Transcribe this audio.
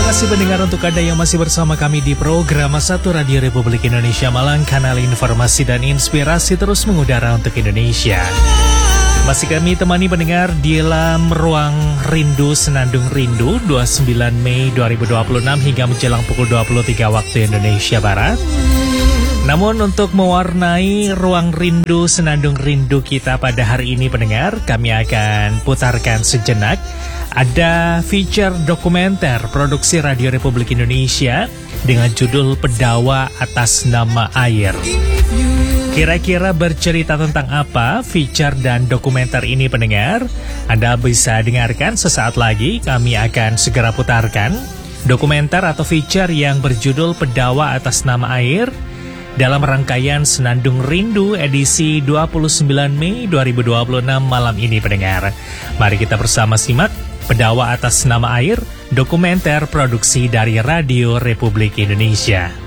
kasih pendengar untuk Anda yang masih bersama kami di program 1 Radio Republik Indonesia Malang, kanal informasi dan inspirasi terus mengudara untuk Indonesia. Masih kami temani pendengar di dalam ruang rindu Senandung Rindu 29 Mei 2026 hingga menjelang pukul 23 waktu Indonesia Barat. Namun untuk mewarnai ruang rindu Senandung Rindu kita pada hari ini pendengar, kami akan putarkan sejenak ada feature dokumenter produksi Radio Republik Indonesia dengan judul Pedawa Atas Nama Air. Kira-kira bercerita tentang apa feature dan dokumenter ini pendengar? Anda bisa dengarkan sesaat lagi, kami akan segera putarkan dokumenter atau feature yang berjudul Pedawa Atas Nama Air dalam rangkaian Senandung Rindu edisi 29 Mei 2026 malam ini pendengar. Mari kita bersama simak Pedawa Atas Nama Air, dokumenter produksi dari Radio Republik Indonesia.